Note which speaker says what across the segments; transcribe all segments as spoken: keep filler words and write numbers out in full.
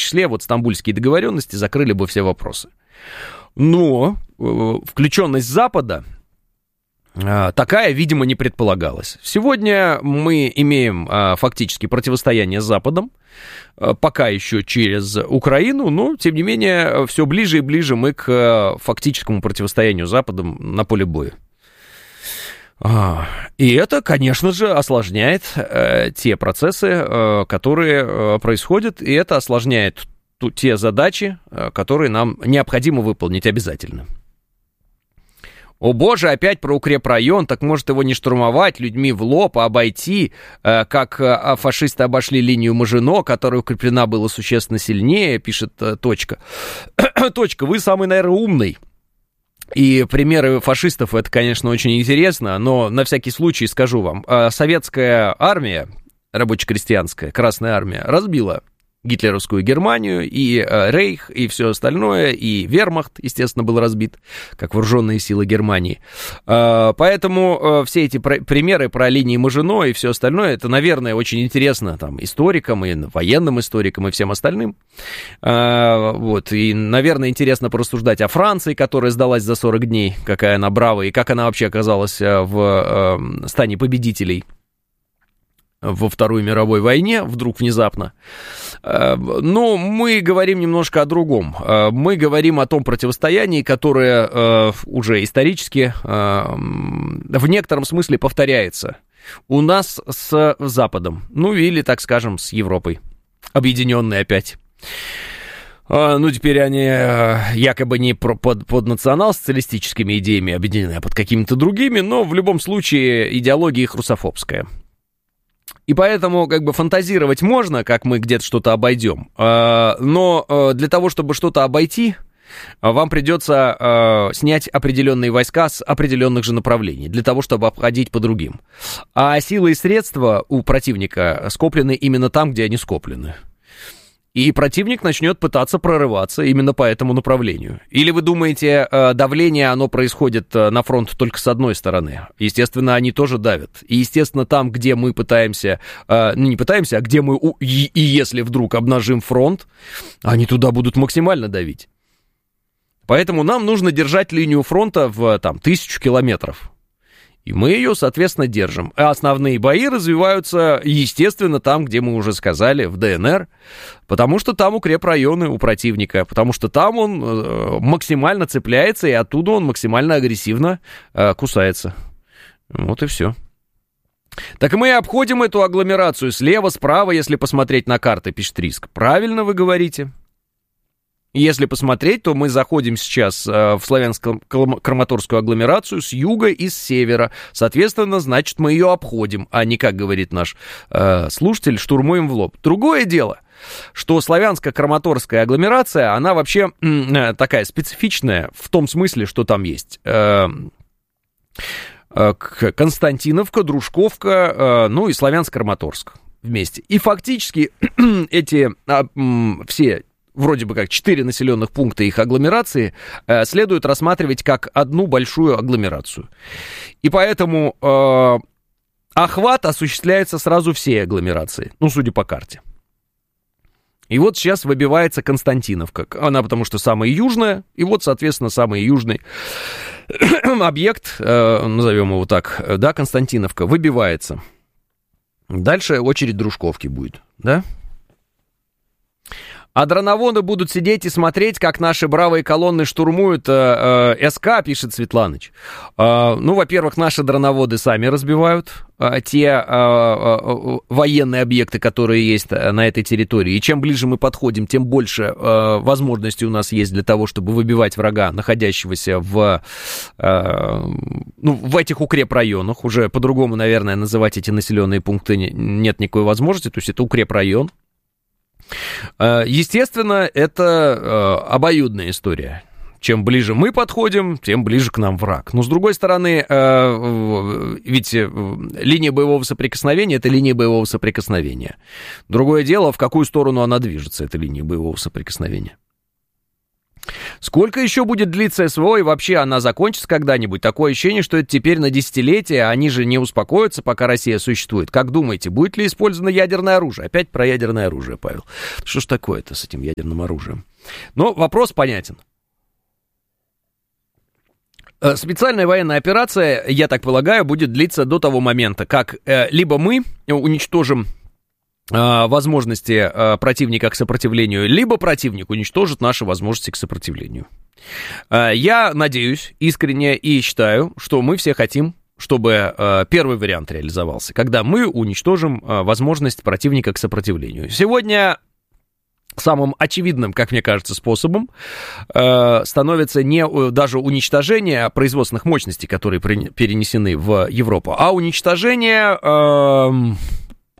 Speaker 1: числе вот стамбульские договоренности закрыли бы все вопросы. Но включенность Запада такая, видимо, не предполагалась. Сегодня мы имеем фактически противостояние с Западом, пока еще через Украину, но, тем не менее, все ближе и ближе мы к фактическому противостоянию с Западом на поле боя. И это, конечно же, осложняет те процессы, которые происходят, и это осложняет те задачи, которые нам необходимо выполнить обязательно. О боже, опять про укрепрайон, так может его не штурмовать, людьми в лоб, а обойти, как фашисты обошли линию Мажино, которая укреплена была существенно сильнее, пишет Точка. Точка, вы самый, наверное, умный. И примеры фашистов, это, конечно, очень интересно, но на всякий случай скажу вам. Советская армия, рабоче-крестьянская, Красная армия, разбила гитлеровскую Германию, и э, Рейх, и все остальное, и Вермахт, естественно, был разбит, как вооруженные силы Германии. Э, поэтому э, все эти пр- примеры про линии Мажино и все остальное, это, наверное, очень интересно там историкам, и военным историкам, и всем остальным. Э, вот, и, наверное, интересно порассуждать о Франции, которая сдалась за сорок дней, какая она бравая, и как она вообще оказалась в э, стане победителей во Второй мировой войне, вдруг внезапно. Но мы говорим немножко о другом. Мы говорим о том противостоянии, которое уже исторически в некотором смысле повторяется у нас с Западом, ну или, так скажем, с Европой, объединенной опять. Ну, теперь они якобы не под, под национал-социалистическими идеями объединены, а под какими-то другими, но в любом случае идеология их русофобская. И поэтому как бы фантазировать можно, как мы где-то что-то обойдем, но для того, чтобы что-то обойти, вам придется снять определенные войска с определенных же направлений, для того, чтобы обходить по другим. А силы и средства у противника скоплены именно там, где они скоплены. И противник начнет пытаться прорываться именно по этому направлению. Или вы думаете, давление, оно происходит на фронт только с одной стороны? Естественно, они тоже давят. И, естественно, там, где мы пытаемся, ну, не пытаемся, а где мы, и, и если вдруг обнажим фронт, они туда будут максимально давить. Поэтому нам нужно держать линию фронта в, там, тысячу километров. И мы ее, соответственно, держим. А основные бои развиваются, естественно, там, где мы уже сказали, в ДНР, потому что там укрепрайоны у противника, потому что там он э, максимально цепляется, и оттуда он максимально агрессивно э, кусается. Вот и все. Так мы обходим эту агломерацию слева, справа, если посмотреть на карты, пишет Риск. Правильно вы говорите. Если посмотреть, то мы заходим сейчас в славянско-краматорскую агломерацию с юга и с севера. Соответственно, значит, мы ее обходим, а не, как говорит наш э, слушатель, штурмуем в лоб. Другое дело, что славянско-краматорская агломерация, она вообще э, такая специфичная в том смысле, что там есть э, э, Константиновка, Дружковка, э, ну и Славянск-Краматорск вместе. И фактически эти э, э, все... вроде бы как четыре населенных пункта их агломерации, э, следует рассматривать как одну большую агломерацию. И поэтому э, охват осуществляется сразу всей агломерации, ну, судя по карте. И вот сейчас выбивается Константиновка. Она потому что самая южная, и вот, соответственно, самый южный объект, э, назовем его так, да, Константиновка, выбивается. Дальше очередь Дружковки будет, да? А дроноводы будут сидеть и смотреть, как наши бравые колонны штурмуют э, э, СК, пишет Светланыч. Э, ну, во-первых, наши дроноводы сами разбивают э, те э, э, военные объекты, которые есть на этой территории. И чем ближе мы подходим, тем больше э, возможностей у нас есть для того, чтобы выбивать врага, находящегося в, э, ну, в этих укрепрайонах. Уже по-другому, наверное, называть эти населенные пункты нет никакой возможности. То есть это укрепрайон. Естественно, это обоюдная история. Чем ближе мы подходим, тем ближе к нам враг. Но, с другой стороны, ведь линия боевого соприкосновения — это линия боевого соприкосновения. Другое дело, в какую сторону она движется, эта линия боевого соприкосновения. Сколько еще будет длиться СВО, и вообще она закончится когда-нибудь? Такое ощущение, что это теперь на десятилетия, они же не успокоятся, пока Россия существует. Как думаете, будет ли использовано ядерное оружие? Опять про ядерное оружие, Павел. Что ж такое-то с этим ядерным оружием? Ну, вопрос понятен. Специальная военная операция, я так полагаю, будет длиться до того момента, как э, либо мы уничтожим возможности противника к сопротивлению, либо противник уничтожит наши возможности к сопротивлению. Я надеюсь искренне и считаю, что мы все хотим, чтобы первый вариант реализовался, когда мы уничтожим возможность противника к сопротивлению. Сегодня самым очевидным, как мне кажется, способом становится не даже уничтожение производственных мощностей, которые перенесены в Европу, а уничтожение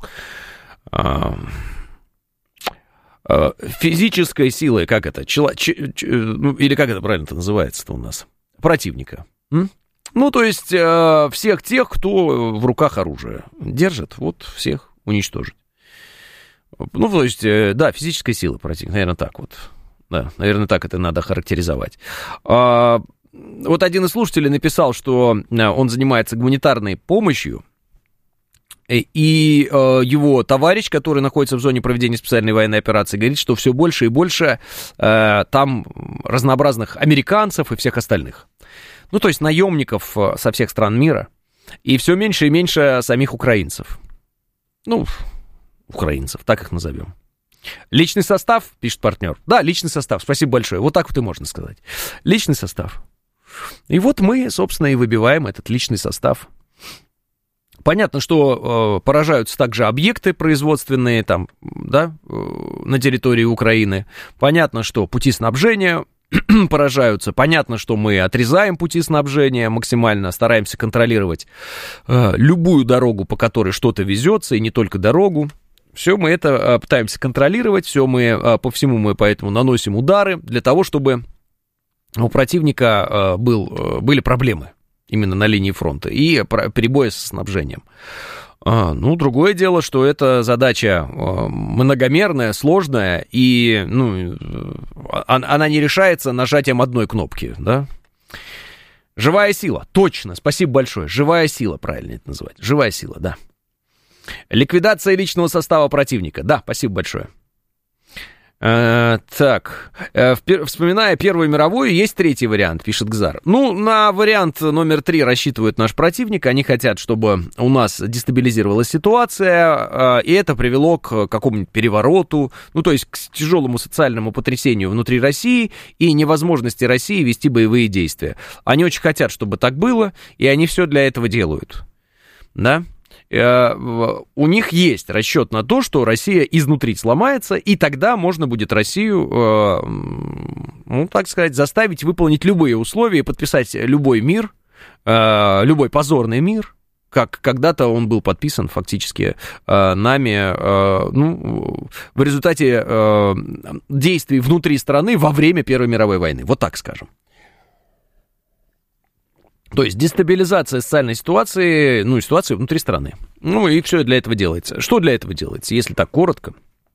Speaker 1: физической силой, как это, Чело, ч, ч, ну, или как это правильно-то называется-то у нас, противника. М? Ну, то есть э, всех тех, кто в руках оружие держит, вот всех уничтожить. Ну, то есть, э, да, физической силы противника, наверное, так вот. Да, наверное, так это надо характеризовать. А, вот один из слушателей написал, что он занимается гуманитарной помощью, и э, его товарищ, который находится в зоне проведения специальной военной операции, говорит, что все больше и больше э, там разнообразных американцев и всех остальных. Ну, то есть наемников со всех стран мира, и все меньше и меньше самих украинцев. Ну, украинцев, так их назовем. Личный состав, пишет партнер. Да, личный состав, спасибо большое. Вот так вот и можно сказать. Личный состав. И вот мы, собственно, и выбиваем этот личный состав. Понятно, что э, поражаются также объекты производственные там, да, э, на территории Украины. Понятно, что пути снабжения поражаются. Понятно, что мы отрезаем пути снабжения максимально, стараемся контролировать э, любую дорогу, по которой что-то везется, и не только дорогу. Все мы это э, пытаемся контролировать, все мы, э, по всему мы поэтому наносим удары для того, чтобы у противника э, был, э, были проблемы. Именно на линии фронта, и перебои со снабжением. А, ну, другое дело, что эта задача многомерная, сложная, и ну, она не решается нажатием одной кнопки, да? Живая сила, точно, спасибо большое, живая сила, правильно это называть, живая сила, да. Ликвидация личного состава противника, да, спасибо большое. Uh, так, uh, вспоминая Первую мировую, есть третий вариант, пишет Гзар. Ну, на вариант номер три рассчитывает наш противник. Они хотят, чтобы у нас дестабилизировалась ситуация, uh, и это привело к какому-нибудь перевороту, ну, то есть к тяжелому социальному потрясению внутри России и невозможности России вести боевые действия. Они очень хотят, чтобы так было, и они все для этого делают, да? У них есть расчет на то, что Россия изнутри сломается, и тогда можно будет Россию, ну, так сказать, заставить выполнить любые условия, подписать любой мир, любой позорный мир, как когда-то он был подписан фактически нами, ну, в результате действий внутри страны во время Первой мировой войны, вот так скажем. То есть дестабилизация социальной ситуации, ну, и ситуации внутри страны. Ну, и все для этого делается. Что для этого делается, если так коротко?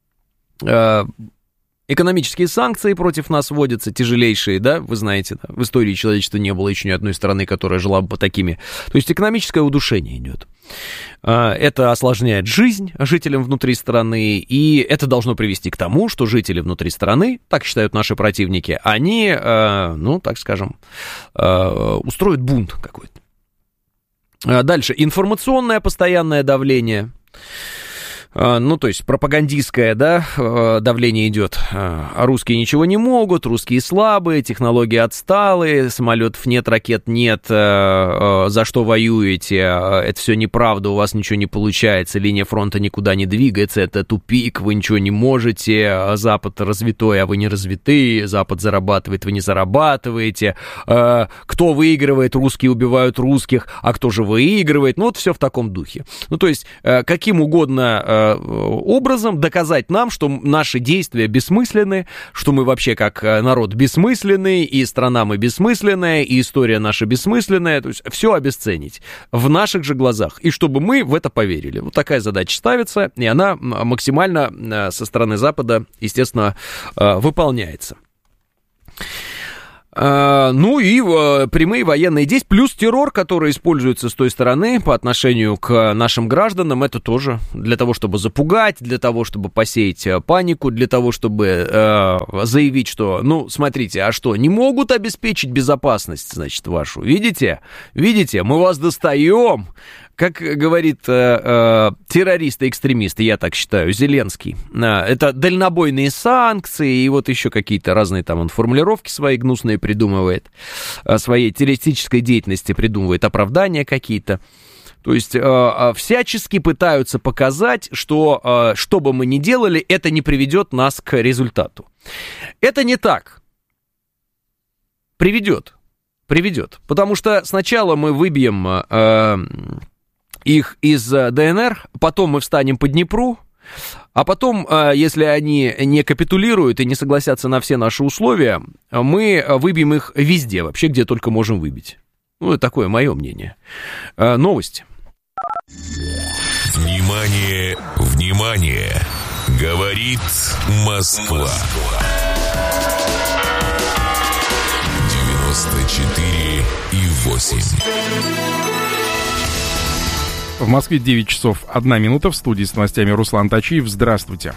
Speaker 1: Экономические санкции против нас вводятся, тяжелейшие, да, вы знаете, да, в истории человечества не было еще ни одной страны, которая жила бы по такими. То есть экономическое удушение идет. Это осложняет жизнь жителям внутри страны, и это должно привести к тому, что жители внутри страны, так считают наши противники, они, ну, так скажем, устроят бунт какой-то. Дальше, информационное постоянное давление. Ну, то есть пропагандистское, да, давление идет. А русские ничего не могут, русские слабые, технологии отсталые, самолетов нет, ракет нет, за что воюете, это все неправда, у вас ничего не получается, линия фронта никуда не двигается, это тупик, вы ничего не можете, Запад развитой, а вы не развитые, Запад зарабатывает, вы не зарабатываете, кто выигрывает, русские убивают русских, а кто же выигрывает, ну, вот все в таком духе. Ну, то есть каким угодно образом доказать нам, что наши действия бессмысленны, что мы вообще как народ бессмысленный, и страна мы бессмысленная, и история наша бессмысленная, то есть все обесценить в наших же глазах, и чтобы мы в это поверили. Вот такая задача ставится, и она максимально со стороны Запада, естественно, выполняется. Ну и прямые военные действия, плюс террор, который используется с той стороны по отношению к нашим гражданам, это тоже для того, чтобы запугать, для того, чтобы посеять панику, для того, чтобы э, заявить, что, ну, смотрите, а что, не могут обеспечить безопасность, значит, вашу? Видите? Видите, мы вас достаем. Как говорит э, э, террорист и экстремист, я так считаю, Зеленский, э, это дальнобойные санкции и вот еще какие-то разные там он формулировки свои гнусные придумывает, э, своей террористической деятельности придумывает оправдания какие-то. То есть э, всячески пытаются показать, что э, что бы мы ни делали, это не приведет нас к результату. Это не так. Приведет. Приведет. Потому что сначала мы выбьем... Э, их из ДНР, потом мы встанем по Днепру, а потом, если они не капитулируют и не согласятся на все наши условия, мы выбьем их везде, вообще, где только можем выбить. Ну, это такое мое мнение. Новости.
Speaker 2: Внимание, внимание! Говорит Москва. девяносто четыре и восемь.
Speaker 3: В Москве девять часов одна минута. В студии с новостями Руслан Тачиев. Здравствуйте.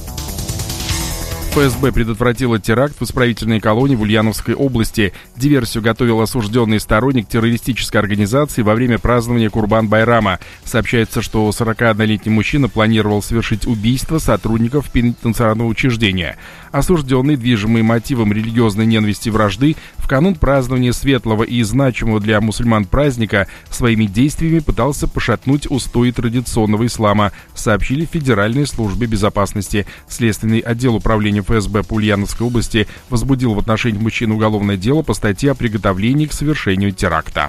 Speaker 3: ФСБ предотвратила теракт в исправительной колонии в Ульяновской области. Диверсию готовил осужденный сторонник террористической организации во время празднования Курбан-Байрама. Сообщается, что сорокаоднолетний мужчина планировал совершить убийство сотрудников пенитенциарного учреждения. Осужденный, движимый мотивом религиозной ненависти и вражды, в канун празднования светлого и значимого для мусульман праздника своими действиями пытался пошатнуть устои традиционного ислама, сообщили в Федеральной службе безопасности. Следственный отдел управления ФСБ по Ульяновской области возбудил в отношении мужчины уголовное дело по статье о приготовлении к совершению теракта.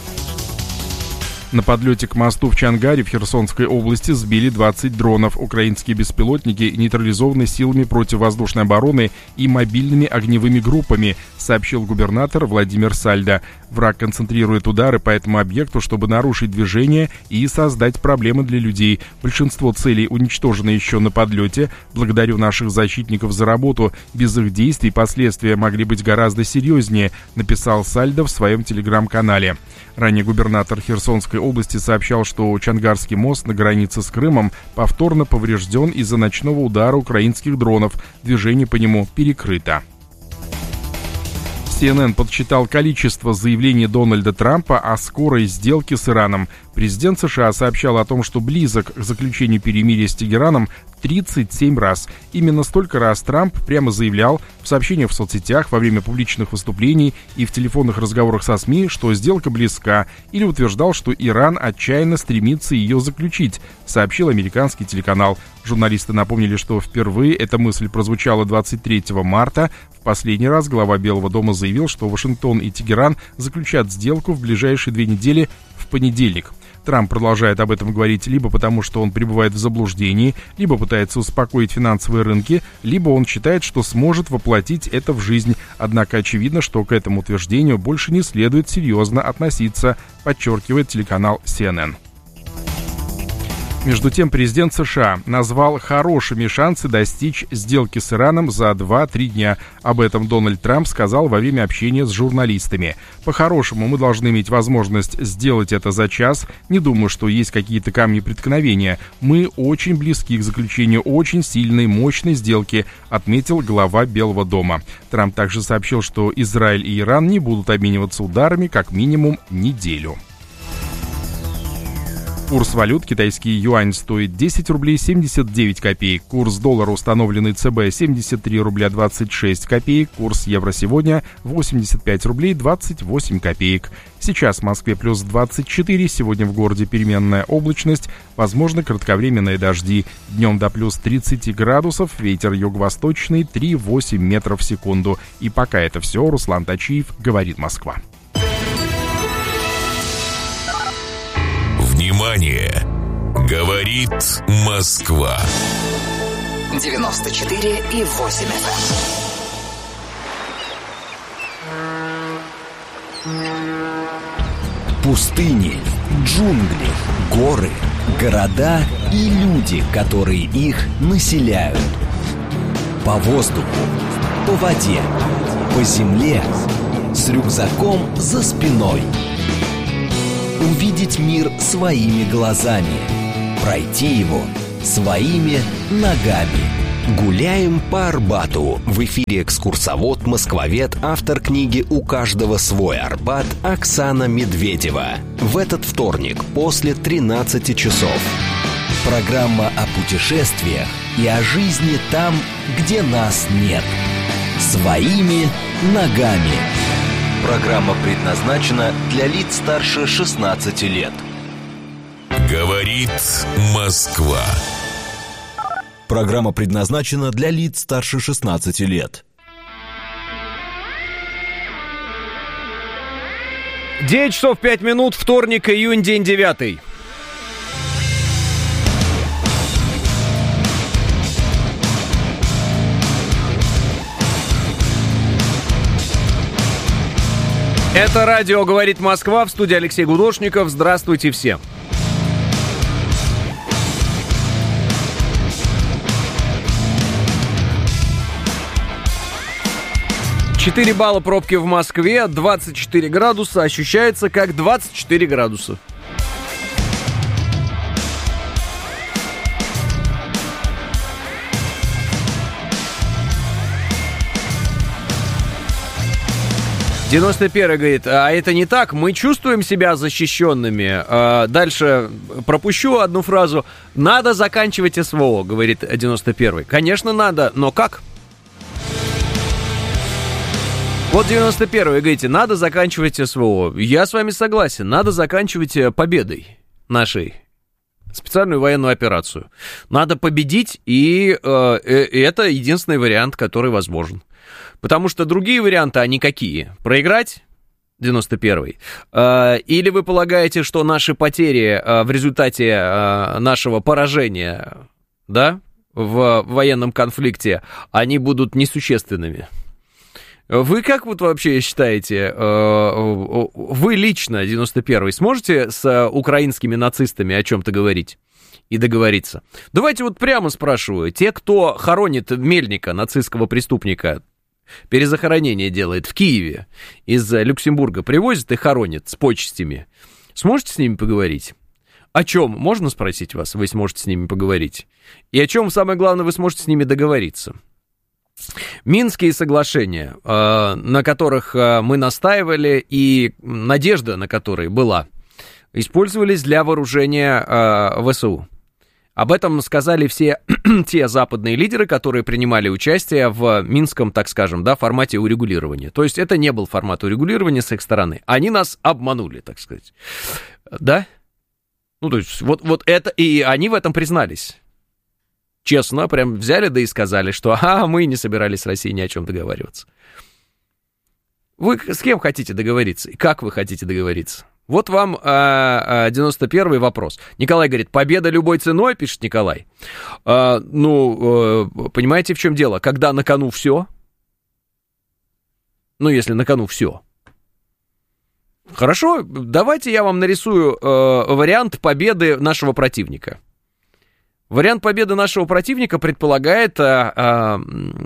Speaker 3: На подлете к мосту в Чангаре в Херсонской области сбили двадцать дронов. Украинские беспилотники нейтрализованы силами противовоздушной обороны и мобильными огневыми группами, сообщил губернатор Владимир Сальдо. Враг концентрирует удары по этому объекту, чтобы нарушить движение и создать проблемы для людей. Большинство целей уничтожено еще на подлете. Благодарю наших защитников за работу. Без их действий последствия могли быть гораздо серьезнее, написал Сальдо в своем телеграм-канале. Ранее губернатор Херсонской области сообщал, что Чангарский мост на границе с Крымом повторно поврежден из-за ночного удара украинских дронов. Движение по нему перекрыто. си эн эн подсчитал количество заявлений Дональда Трампа о скорой сделке с Ираном. Президент США сообщал о том, что близок к заключению перемирия с Тегераном тридцать семь раз. Именно столько раз Трамп прямо заявлял в сообщениях в соцсетях, во время публичных выступлений и в телефонных разговорах со СМИ, что сделка близка, или утверждал, что Иран отчаянно стремится ее заключить, сообщил американский телеканал. Журналисты напомнили, что впервые эта мысль прозвучала двадцать третьего марта. В последний раз глава Белого дома заявил, что Вашингтон и Тегеран заключат сделку в ближайшие две недели в понедельник. Трамп продолжает об этом говорить либо потому, что он пребывает в заблуждении, либо пытается успокоить финансовые рынки, либо он считает, что сможет воплотить это в жизнь. Однако очевидно, что к этому утверждению больше не следует серьезно относиться, подчеркивает телеканал си эн эн. Между тем, президент США назвал хорошими шансы достичь сделки с Ираном за два-три дня. Об этом Дональд Трамп сказал во время общения с журналистами. По-хорошему, мы должны иметь возможность сделать это за час. Не думаю, что есть какие-то камни преткновения. Мы очень близки к заключению очень сильной, мощной сделки, отметил глава Белого дома. Трамп также сообщил, что Израиль и Иран не будут обмениваться ударами как минимум неделю. Курс валют: китайский юань стоит десять рублей семьдесят девять копеек. Курс доллара, установленный ЦБ, семьдесят три рубля двадцать шесть копеек. Курс евро сегодня восемьдесят пять рублей двадцать восемь копеек. Сейчас в Москве плюс двадцать четыре, сегодня в городе переменная облачность, возможны кратковременные дожди. Днем до плюс тридцать градусов, ветер юго-восточный три-восемь метров в секунду. И пока это все, Руслан Тачиев, говорит Москва.
Speaker 2: Внимание! Говорит Москва.
Speaker 4: девяносто четыре и восемь эф эм. Пустыни, джунгли, горы, города и люди, которые их населяют. По воздуху, по воде, по земле,
Speaker 5: с рюкзаком за спиной. Увидеть мир своими глазами. Пройти его своими ногами. Гуляем по Арбату. В эфире экскурсовод, москвовед, автор книги «У каждого свой Арбат» Оксана Медведева. В этот вторник после тринадцати часов. Программа о путешествиях и о жизни там, где нас нет. Своими ногами. Программа предназначена для лиц старше шестнадцати лет.
Speaker 2: Говорит Москва.
Speaker 5: Программа предназначена для лиц старше шестнадцати лет.
Speaker 1: девять часов пять минут, вторник, июнь, день девятый. Это радио «Говорит Москва», в студии Алексей Гудошников. Здравствуйте всем. четыре балла пробки в Москве, двадцать четыре градуса, ощущается как двадцать четыре градуса. девяносто первый говорит, а это не так, мы чувствуем себя защищенными. А дальше пропущу одну фразу. Надо заканчивать СВО, говорит девяносто первый. Конечно, надо, но как? Вот девяносто первый говорите, надо заканчивать СВО. Я с вами согласен, надо заканчивать победой нашей. Специальную военную операцию. Надо победить, и э, это единственный вариант, который возможен. Потому что другие варианты, они какие? Проиграть? девяносто первый. Э, или вы полагаете, что наши потери э, в результате э, нашего поражения, да, в военном конфликте, они будут несущественными? Вы как вот вообще считаете, вы лично, девяносто первый, сможете с украинскими нацистами о чем-то говорить и договориться? Давайте вот прямо спрашиваю. Те, кто хоронит Мельника, нацистского преступника, перезахоронение делает в Киеве, из Люксембурга привозят и хоронят с почестями, сможете с ними поговорить? О чем? Можно спросить вас? Вы сможете с ними поговорить. И о чем, самое главное, вы сможете с ними договориться? Минские соглашения, на которых мы настаивали, и надежда на которые была, использовались для вооружения ВСУ. Об этом сказали все те западные лидеры, которые принимали участие в минском, так скажем, да, формате урегулирования. То есть это не был формат урегулирования с их стороны. Они нас обманули, так сказать. Да? Ну, то есть вот, вот это, и они в этом признались. Честно, прям взяли, да и сказали, что ага, мы не собирались с Россией ни о чем договариваться. Вы с кем хотите договориться? И как вы хотите договориться? Вот вам э, девяносто первый вопрос. Николай говорит, победа любой ценой, пишет Николай. Э, ну, э, понимаете, в чем дело? Когда на кону все? Ну, если на кону все. Хорошо, давайте я вам нарисую э, вариант победы нашего противника. Вариант победы нашего противника предполагает а, а,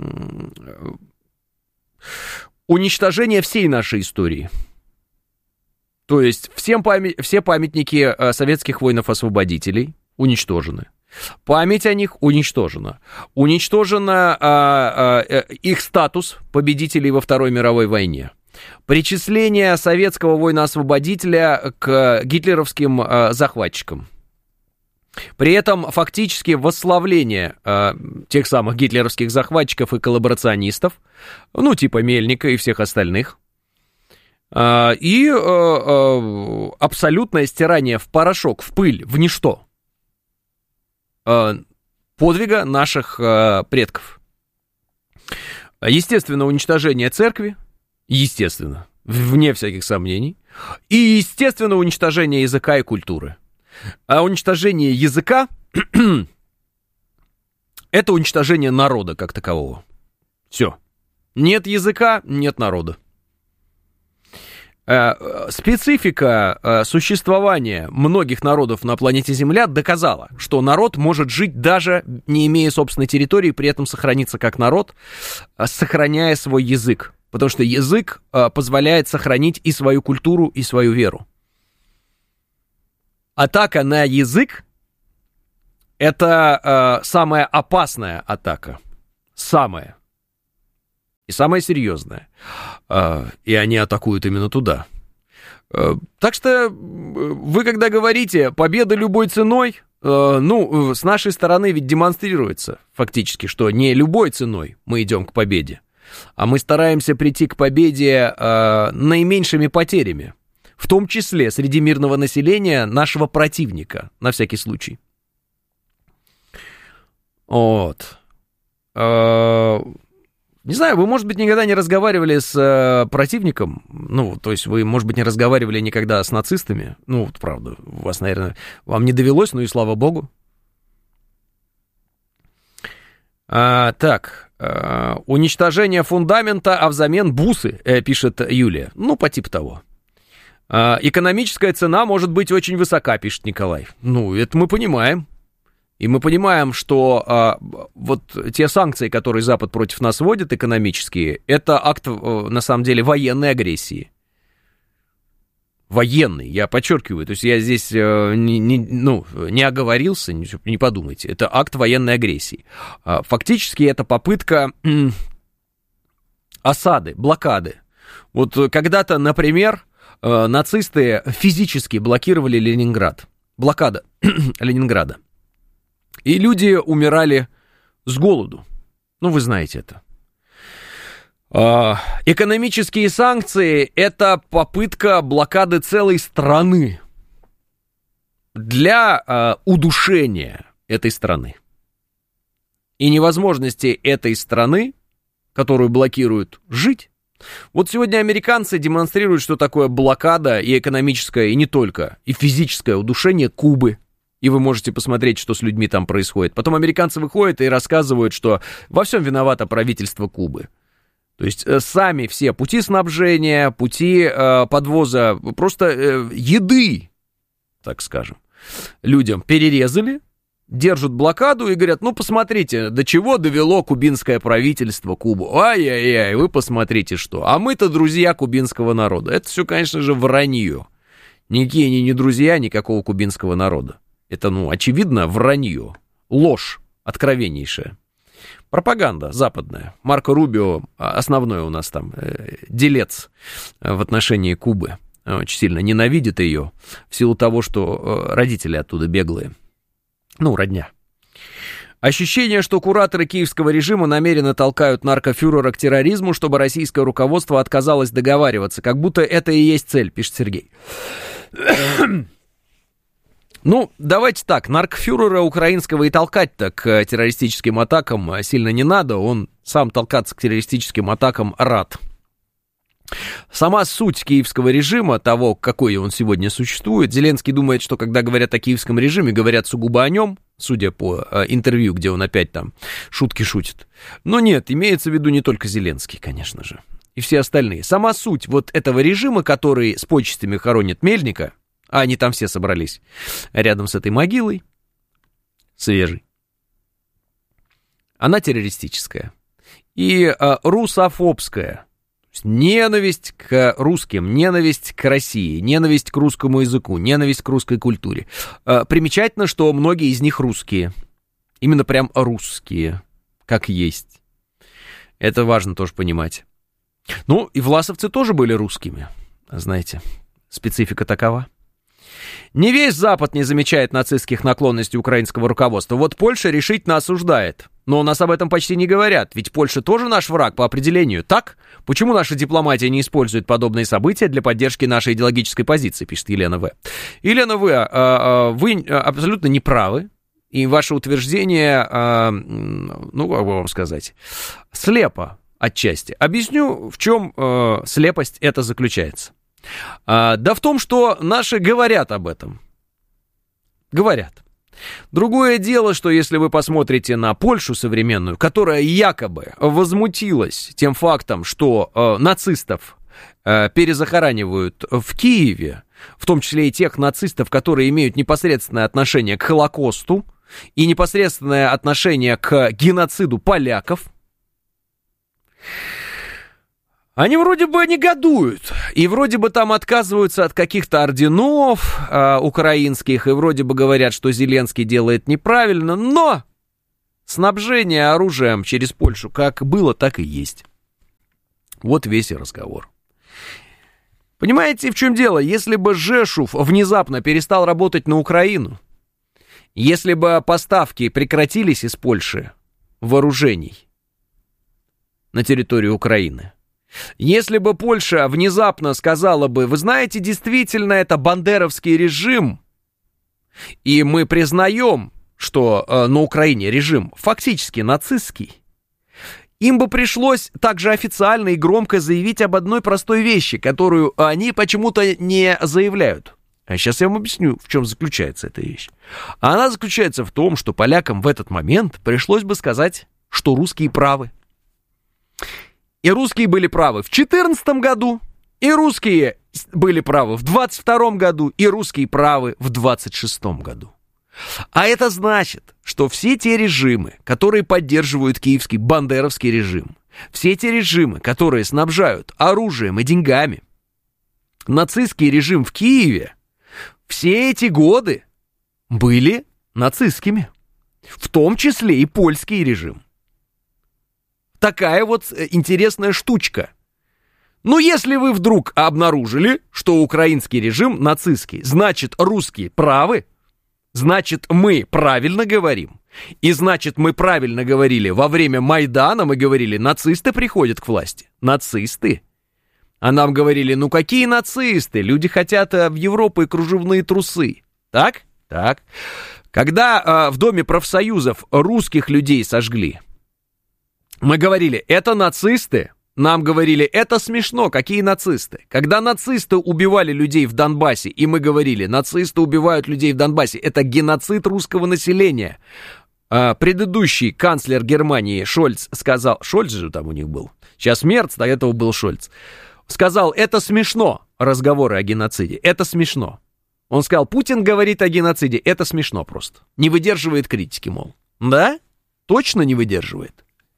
Speaker 1: уничтожение всей нашей истории. То есть всем память, все памятники а, советских воинов-освободителей уничтожены. Память о них уничтожена. Уничтожен а, а, их статус победителей во Второй мировой войне. Причисление советского воина-освободителя к гитлеровским а, захватчикам. При этом фактически восславление э, тех самых гитлеровских захватчиков и коллаборационистов, ну, типа Мельника и всех остальных, э, и э, э, абсолютное стирание в порошок, в пыль, в ничто э, подвига наших э, предков. Естественно, уничтожение церкви, естественно, вне всяких сомнений, и, естественно, уничтожение языка и культуры. А уничтожение языка — это уничтожение народа как такового. Все. Нет языка, нет народа. Специфика существования многих народов на планете Земля доказала, что народ может жить даже не имея собственной территории, при этом сохраниться как народ, сохраняя свой язык. Потому что язык э, позволяет сохранить и свою культуру, и свою веру. Атака на язык — это э, самая опасная атака. Самая. И самая серьезная. Э, и они атакуют именно туда. Э, так что вы, когда говорите «победа любой ценой», э, ну, с нашей стороны ведь демонстрируется фактически, что не любой ценой мы идем к победе, а мы стараемся прийти к победе э, наименьшими потерями, в том числе среди мирного населения нашего противника, на всякий случай. Вот. Э, не знаю, вы, может быть, никогда не разговаривали с э, противником, ну, то есть вы, может быть, не разговаривали никогда с нацистами, ну, вот, правда, у вас, наверное, вам не довелось, ну и слава богу. А, так, а, уничтожение фундамента, а взамен бусы, э, пишет Юлия. Ну, по типу того. А, экономическая цена может быть очень высока, пишет Николай. Ну, это мы понимаем. И мы понимаем, что а, вот те санкции, которые Запад против нас вводит, экономические, это акт, на самом деле, военной агрессии. Военный, я подчеркиваю, то есть я здесь э, не, не, ну, не оговорился, не, не подумайте, это акт военной агрессии. А, фактически это попытка м, осады, блокады. Вот когда-то, например, э, нацисты физически блокировали Ленинград, блокада Ленинграда, и люди умирали с голоду, ну вы знаете это. Экономические санкции – это попытка блокады целой страны для э, удушения этой страны. И невозможности этой страны, которую блокируют, жить. Вот сегодня американцы демонстрируют, что такое блокада и экономическое, и не только, и физическое удушение Кубы. И вы можете посмотреть, что с людьми там происходит. Потом американцы выходят и рассказывают, что во всем виновато правительство Кубы. То есть э, сами все пути снабжения, пути э, подвоза просто э, еды, так скажем, людям перерезали, держат блокаду и говорят, ну, посмотрите, до чего довело кубинское правительство Кубу. Ай-яй-яй, вы посмотрите, что. А мы-то друзья кубинского народа. Это все, конечно же, вранье. Никакие они не друзья никакого кубинского народа. Это, ну, очевидно, вранье. Ложь откровеннейшая. Пропаганда западная. Марко Рубио, основной у нас там э, делец в отношении Кубы, очень сильно ненавидит ее в силу того, что э, родители оттуда беглые. Ну, родня. Ощущение, что кураторы киевского режима намеренно толкают наркофюрера к терроризму, чтобы российское руководство отказалось договариваться, как будто это и есть цель, пишет Сергей. Ну, давайте так, наркофюрера украинского и толкать-то к террористическим атакам сильно не надо, он сам толкаться к террористическим атакам рад. Сама суть киевского режима, того, какой он сегодня существует, Зеленский думает, что когда говорят о киевском режиме, говорят сугубо о нем, судя по э, интервью, где он опять там шутки шутит. Но нет, имеется в виду не только Зеленский, конечно же, и все остальные. Сама суть вот этого режима, который с почестями хоронит Мельника, а они там все собрались рядом с этой могилой, свежей, она террористическая и э, русофобская. Ненависть к русским, ненависть к России, ненависть к русскому языку, ненависть к русской культуре. Э, примечательно, что многие из них русские. Именно прям русские, как есть. Это важно тоже понимать. Ну, и власовцы тоже были русскими. Знаете, специфика такова. Не весь Запад не замечает нацистских наклонностей украинского руководства. Вот Польша решительно осуждает. Но у нас об этом почти не говорят. Ведь Польша тоже наш враг по определению. Так? Почему наша дипломатия не использует подобные события для поддержки нашей идеологической позиции, пишет Елена В. Елена В., вы абсолютно не правы. И ваше утверждение, ну, как бы вам сказать, слепо отчасти. Объясню, в чем слепость это заключается. А, да в том, что наши говорят об этом. Говорят. Другое дело, что если вы посмотрите на Польшу современную, которая якобы возмутилась тем фактом, что э, нацистов э, перезахоранивают в Киеве, в том числе и тех нацистов, которые имеют непосредственное отношение к Холокосту и непосредственное отношение к геноциду поляков, Они вроде бы негодуют, и вроде бы там отказываются от каких-то орденов э, украинских, и вроде бы говорят, что Зеленский делает неправильно, но снабжение оружием через Польшу как было, так и есть. Вот весь и разговор. Понимаете, в чем дело? Если бы Жешув внезапно перестал работать на Украину, если бы поставки прекратились из Польши вооружений на территорию Украины, если бы Польша внезапно сказала бы, вы знаете, действительно, это бандеровский режим, и мы признаем, что э, на Украине режим фактически нацистский, им бы пришлось также официально и громко заявить об одной простой вещи, которую они почему-то не заявляют. А сейчас я вам объясню, в чем заключается эта вещь. Она заключается в том, что полякам в этот момент пришлось бы сказать, что русские правы. И русские были правы в четырнадцатом году, и русские были правы в двадцать втором году, и русские правы в двадцать шестом году. А это значит, что все те режимы, которые поддерживают киевский бандеровский режим, все те режимы, которые снабжают оружием и деньгами нацистский режим в Киеве, все эти годы были нацистскими, в том числе и польский режим. Такая вот интересная штучка. Ну, если вы вдруг обнаружили, что украинский режим нацистский, значит, русские правы, значит, мы правильно говорим. И значит, мы правильно говорили во время Майдана, мы говорили, нацисты приходят к власти. Нацисты. А нам говорили, ну какие нацисты? Люди хотят в Европу и кружевные трусы. Так? Так. Когда э, в Доме профсоюзов русских людей сожгли, мы говорили, это нацисты. Нам говорили, это смешно, какие нацисты? Когда нацисты убивали людей в Донбассе, и мы говорили, нацисты убивают людей в Донбассе, это геноцид русского населения. А, предыдущий канцлер Германии Шольц сказал, Шольц же там у них был, сейчас Мерц, до этого был Шольц, сказал, это смешно, разговоры о геноциде, это смешно. Он сказал, Путин говорит о геноциде, это смешно просто. Не выдерживает критики, мол. Да? Точно не выдерживает.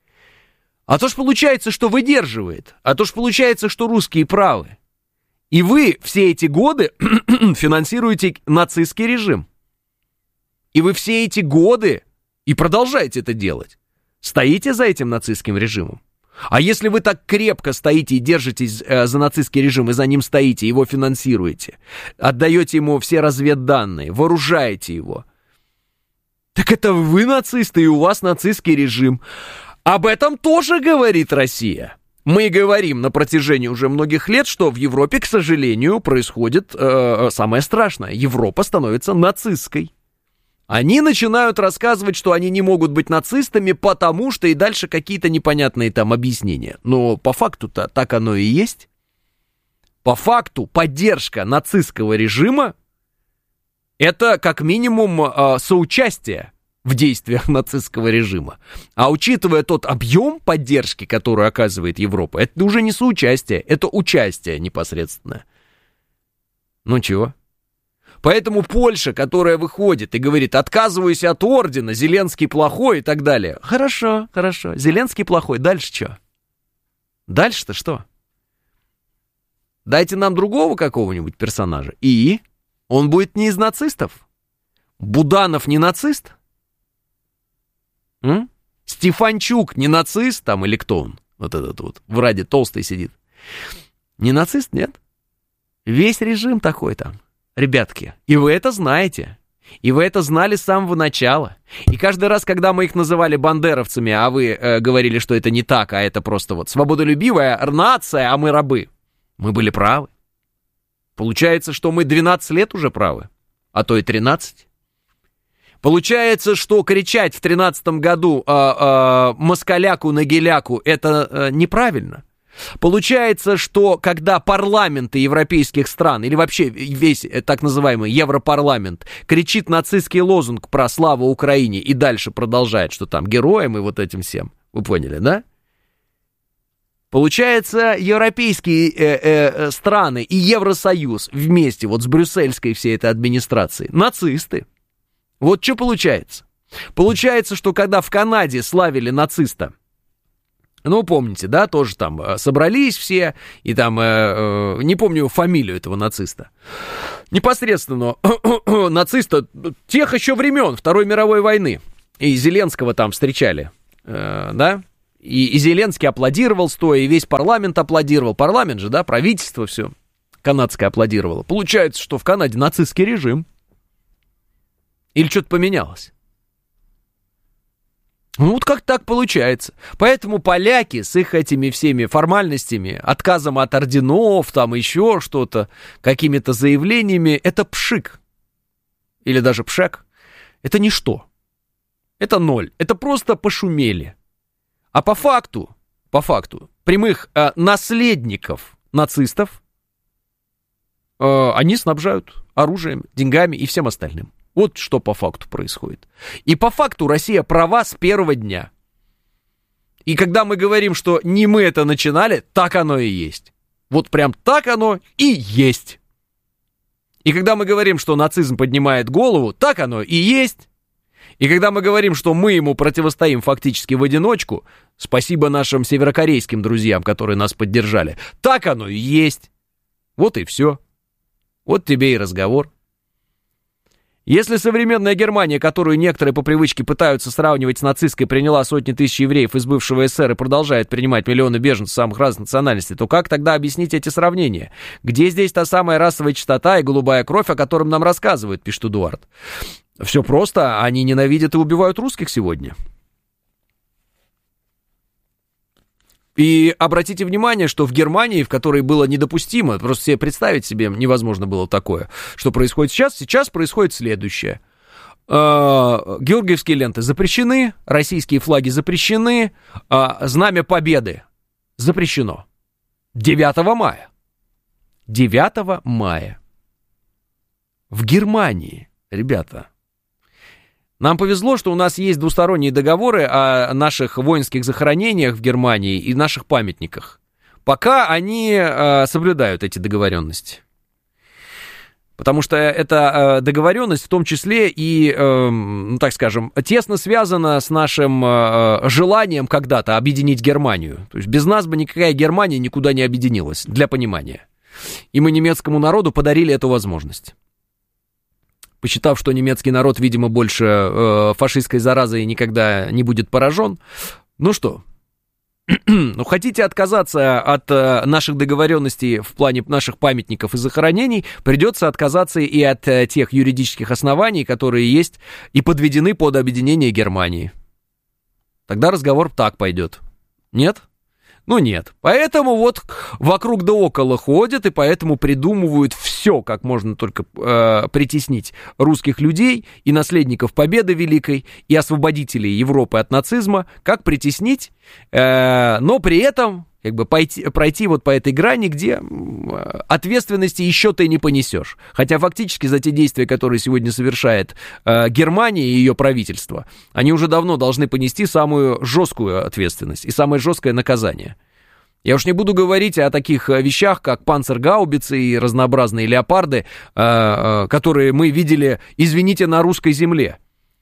Speaker 1: А то ж получается, что выдерживает. А то ж получается, что русские правы. И вы все эти годы финансируете нацистский режим. И вы все эти годы и продолжаете это делать. Стоите за этим нацистским режимом. А если вы так крепко стоите и держитесь э, за нацистский режим, и за ним стоите, его финансируете, отдаете ему все разведданные, вооружаете его, так это вы нацисты, и у вас нацистский режим. Об этом тоже говорит Россия. Мы говорим на протяжении уже многих лет, что в Европе, к сожалению, происходит э, самое страшное. Европа становится нацистской. Они начинают рассказывать, что они не могут быть нацистами, потому что и дальше какие-то непонятные там объяснения. Но по факту-то так оно и есть. По факту поддержка нацистского режима — это как минимум э, соучастие в действиях нацистского режима. А учитывая тот объем поддержки, который оказывает Европа, это уже не соучастие, это участие непосредственное. Ну чего? Поэтому Польша, которая выходит и говорит, отказываюсь от ордена, Зеленский плохой и так далее. Хорошо, хорошо, Зеленский плохой, дальше что? Дальше-то что? Дайте нам другого какого-нибудь персонажа, и он будет не из нацистов. Буданов не нацист? М? Стефанчук не нацист там или кто он? Вот этот вот в Раде толстый сидит. Не нацист, нет? Весь режим такой там, ребятки. И вы это знаете. И вы это знали с самого начала. И каждый раз, когда мы их называли бандеровцами, а вы э, говорили, что это не так, а это просто вот свободолюбивая нация, а мы рабы, мы были правы. Получается, что мы двенадцать лет уже правы, а то и тринадцать. Получается, что кричать в тринадцатом году э, э, москаляку-нагеляку это э, неправильно. Получается, что когда парламенты европейских стран, или вообще весь так называемый Европарламент, кричит нацистский лозунг про славу Украине и дальше продолжает, что там героям и вот этим всем, вы поняли, да? Получается, европейские э, э, страны и Евросоюз вместе вот с брюссельской всей этой администрацией нацисты. Вот что получается. Получается, что когда в Канаде славили нациста Ну, помните, да, тоже там собрались все, и там, э, э, не помню фамилию этого нациста. Непосредственно нациста тех еще времен Второй мировой войны. И Зеленского там встречали, э, да? И, и Зеленский аплодировал стоя, и весь парламент аплодировал. Парламент же, да, правительство все канадское аплодировало. Получается, что в Канаде нацистский режим. Или что-то поменялось? Ну, вот как так получается. Поэтому поляки с их этими всеми формальностями, отказом от орденов, там еще что-то, какими-то заявлениями, это пшик. Или даже пшек. Это ничто. Это ноль. Это просто пошумели. А по факту, по факту, прямых э, наследников нацистов э, они снабжают оружием, деньгами и всем остальным. Вот что по факту происходит. И по факту Россия права с первого дня. И когда мы говорим, что не мы это начинали, так оно и есть. Вот прям так оно и есть. И когда мы говорим, что нацизм поднимает голову, так оно и есть. И когда мы говорим, что мы ему противостоим фактически в одиночку, спасибо нашим северокорейским друзьям, которые нас поддержали, так оно и есть. Вот и все. Вот тебе и разговор. Если современная Германия, которую некоторые по привычке пытаются сравнивать с нацистской, приняла сотни тысяч евреев из бывшего СССР и продолжает принимать миллионы беженцев самых разных национальностей, то как тогда объяснить эти сравнения? Где здесь та самая расовая чистота и голубая кровь, о котором нам рассказывают, пишет Эдуард? Все просто, они ненавидят и убивают русских сегодня. И обратите внимание, что в Германии, в которой было недопустимо, просто себе представить себе невозможно было такое, что происходит сейчас, сейчас происходит следующее. Георгиевские ленты запрещены, российские флаги запрещены, знамя победы запрещено. девятого мая. девятого мая. В Германии, ребята. Нам повезло, что у нас есть двусторонние договоры о наших воинских захоронениях в Германии и наших памятниках. Пока они э, соблюдают эти договоренности. Потому что эта э, договоренность в том числе и, э, ну, так скажем, тесно связана с нашим э, желанием когда-то объединить Германию. То есть без нас бы никакая Германия никуда не объединилась, для понимания. И мы немецкому народу подарили эту возможность. Посчитав, что немецкий народ, видимо, больше э, фашистской заразой никогда не будет поражен. Ну что, ну хотите отказаться от э, наших договоренностей в плане наших памятников и захоронений, придется отказаться и от э, тех юридических оснований, которые есть и подведены под объединение Германии. Тогда разговор так пойдет. Нет? Ну нет. Поэтому вот вокруг да около ходят, и поэтому придумывают все, как можно только э, притеснить русских людей и наследников Победы Великой, и освободителей Европы от нацизма, как притеснить, э, но при этом как бы пойти, пройти вот по этой грани, где ответственности еще ты не понесешь. Хотя фактически за те действия, которые сегодня совершает э, Германия и ее правительство, они уже давно должны понести самую жесткую ответственность и самое жесткое наказание. Я уж не буду говорить о таких вещах, как панцергаубицы и разнообразные леопарды, э, э, которые мы видели, извините, на русской земле.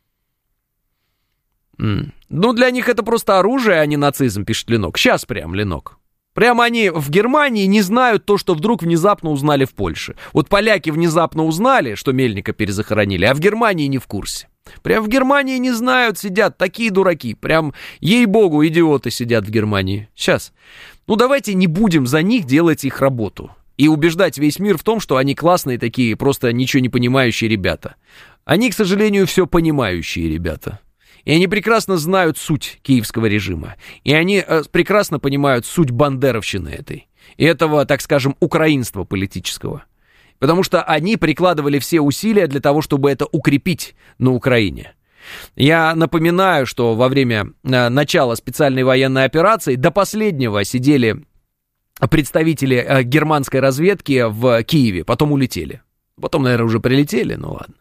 Speaker 1: Mm. Ну, для них это просто оружие, а не нацизм, пишет Ленок. Сейчас прям, Ленок. Прямо они в Германии не знают то, что вдруг внезапно узнали в Польше. Вот поляки внезапно узнали, что Мельника перезахоронили, а в Германии не в курсе. Прям в Германии не знают, сидят такие дураки. Прям, ей-богу, идиоты сидят в Германии. Сейчас. Ну, давайте не будем за них делать их работу. И убеждать весь мир в том, что они классные такие, просто ничего не понимающие ребята. Они, к сожалению, все понимающие ребята. И они прекрасно знают суть киевского режима. И они э, прекрасно понимают суть бандеровщины этой. И этого, так скажем, украинства политического. Потому что они прикладывали все усилия для того, чтобы это укрепить на Украине. Я напоминаю, что во время э, начала специальной военной операции до последнего сидели представители э, германской разведки в Киеве. Потом улетели. Потом, наверное, уже прилетели, ну ладно.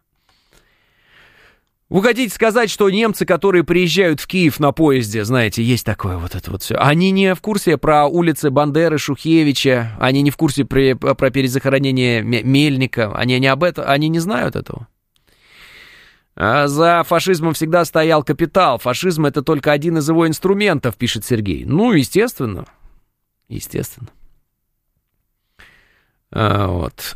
Speaker 1: Вы хотите сказать, что немцы, которые приезжают в Киев на поезде, знаете, есть такое вот это вот все, они не в курсе про улицы Бандеры, Шухевича, они не в курсе про, про перезахоронение Мельника, они не об этом, они не знают этого. За фашизмом всегда стоял капитал. Фашизм — это только один из его инструментов, пишет Сергей. Ну, естественно. Естественно. А, вот.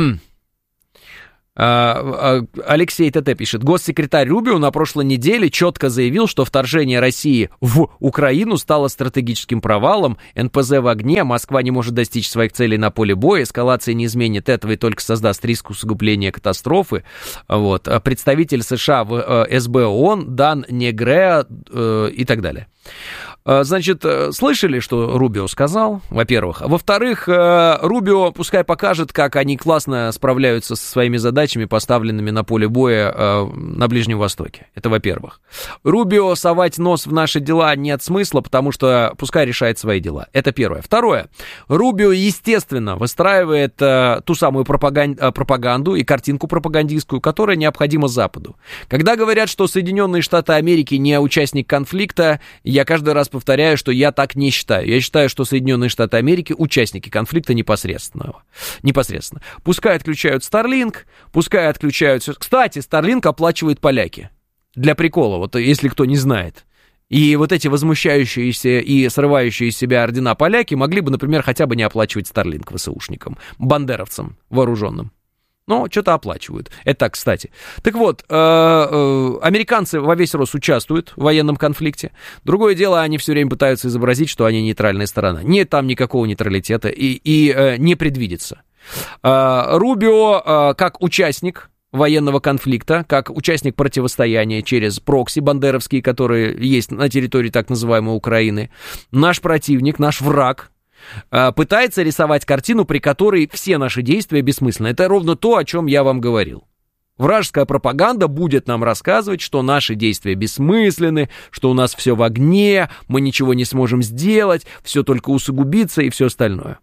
Speaker 1: Алексей ТТ пишет. Госсекретарь Рубио на прошлой неделе четко заявил, что вторжение России в Украину стало стратегическим провалом. эн пэ зэ в огне, Москва не может достичь своих целей на поле боя, эскалация не изменит этого и только создаст риск усугубления катастрофы. Вот. Представитель США в эс бэ ООН Дан Негре э, и так далее. Значит, слышали, что Рубио сказал, во-первых. Во-вторых, Рубио пускай покажет, как они классно справляются со своими задачами, поставленными на поле боя на Ближнем Востоке. Это во-первых. Рубио совать нос в наши дела нет смысла, потому что пускай решает свои дела. Это первое. Второе. Рубио, естественно, выстраивает ту самую пропаганду, пропаганду и картинку пропагандистскую, которая необходима Западу. Когда говорят, что Соединенные Штаты Америки не участник конфликта, я каждый раз повторяю, что я так не считаю. Я считаю, что Соединенные Штаты Америки участники конфликта непосредственного. Непосредственно. Пускай отключают Starlink, пускай отключают... Кстати, Starlink оплачивают поляки. Для прикола, вот если кто не знает. И вот эти возмущающиеся и срывающие из себя ордена поляки могли бы, например, хотя бы не оплачивать Starlink ВСУшникам, бандеровцам вооруженным. Но что-то оплачивают. Это так, кстати. Так вот, э, э, американцы во весь рост участвуют в военном конфликте. Другое дело, они все время пытаются изобразить, что они нейтральная сторона. Нет там никакого нейтралитета и, и э, не предвидится. Э, Рубио, э, как участник военного конфликта, как участник противостояния через прокси бандеровские, которые есть на территории так называемой Украины, наш противник, наш враг, пытается рисовать картину, при которой все наши действия бессмысленны. Это ровно то, о чем я вам говорил. Вражеская пропаганда будет нам рассказывать, что наши действия бессмысленны, что у нас все в огне, мы ничего не сможем сделать, все только усугубится и все остальное.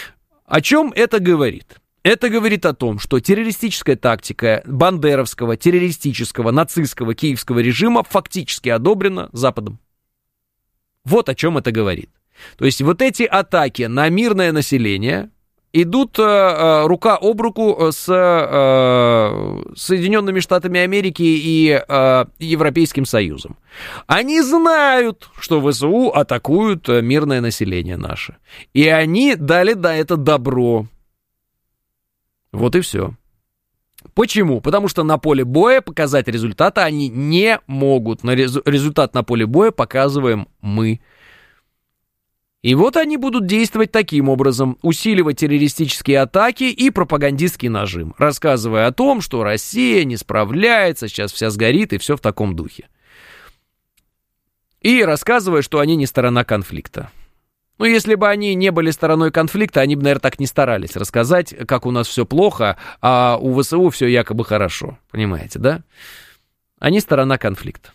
Speaker 1: О чем это говорит? Это говорит о том, что террористическая тактика бандеровского, террористического, нацистского, киевского режима фактически одобрена Западом. Вот о чем это говорит. То есть вот эти атаки на мирное население идут э, рука об руку с э, Соединенными Штатами Америки и э, Европейским Союзом. Они знают, что ВСУ атакуют мирное население наше. И они дали на это добро. Вот и все. Почему? Потому что на поле боя показать результаты они не могут. На резу- результат на поле боя показываем мы. И вот они будут действовать таким образом, усиливать террористические атаки и пропагандистский нажим, рассказывая о том, что Россия не справляется, сейчас вся сгорит и все в таком духе. И рассказывая, что они не сторона конфликта. Ну, если бы они не были стороной конфликта, они бы, наверное, так не старались рассказать, как у нас все плохо, а у ВСУ все якобы хорошо. Понимаете, да? Они сторона конфликта.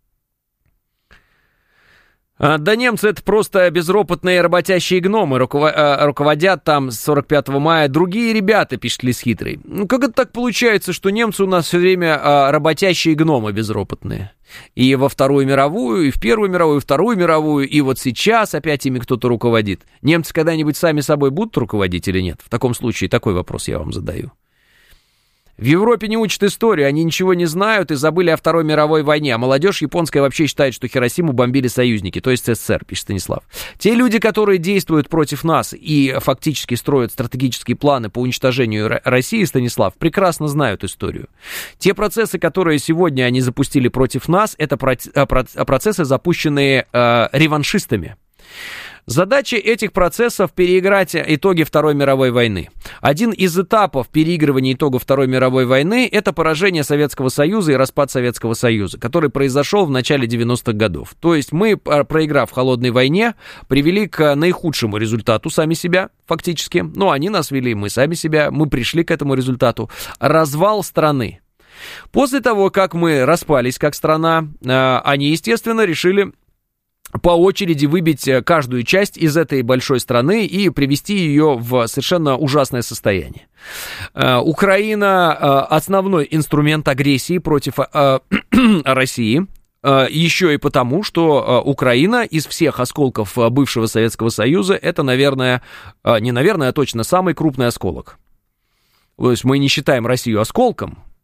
Speaker 1: Да немцы это просто безропотные работящие гномы, руководят там с сорок пятого мая другие ребята, пишет Лис Хитрый. Ну как это так получается, что немцы у нас все время работящие гномы безропотные? И во Вторую мировую, и в Первую мировую, и в Вторую мировую, и вот сейчас опять ими кто-то руководит. Немцы когда-нибудь сами собой будут руководить или нет? В таком случае такой вопрос я вам задаю. В Европе не учат историю, они ничего не знают и забыли о Второй мировой войне, а молодежь японская вообще считает, что Хиросиму бомбили союзники, то есть СССР, пишет Станислав. Те люди, которые действуют против нас и фактически строят стратегические планы по уничтожению России, Станислав, прекрасно знают историю. Те процессы, которые сегодня они запустили против нас, это процессы, запущенные э, реваншистами. Задача этих процессов — переиграть итоги Второй мировой войны. Один из этапов переигрывания итогов Второй мировой войны — это поражение Советского Союза и распад Советского Союза, который произошел в начале девяностых годов. То есть мы, проиграв в холодной войне, привели к наихудшему результату сами себя, фактически. Ну, они нас вели, мы сами себя, мы пришли к этому результату. Развал страны. После того, как мы распались как страна, они, естественно, решили по очереди выбить каждую часть из этой большой страны и привести ее в совершенно ужасное состояние. Украина — основной инструмент агрессии против России, еще и потому, что Украина из всех осколков бывшего Советского Союза — это, наверное, не наверное, а точно самый крупный осколок. То есть мы не считаем Россию осколком,